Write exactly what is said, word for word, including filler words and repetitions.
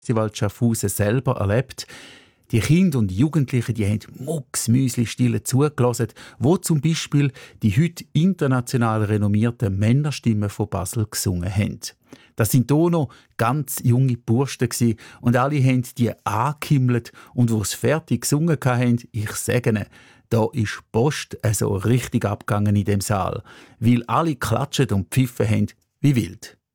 Festival Schaffhausen selber erlebt. Die Kinder und Jugendlichen, die haben mucksmüsli-still zugelassen, wo zum Beispiel die heute international renommierten Männerstimmen von Basel gesungen haben. Das sind hier noch ganz junge Bursten gsi und alle haben die angehimmelt und wo es fertig gesungen haben, ich sage ihnen, da ist Post also richtig abgegangen in dem Saal, weil alle klatschen und pfiffen haben wie wild.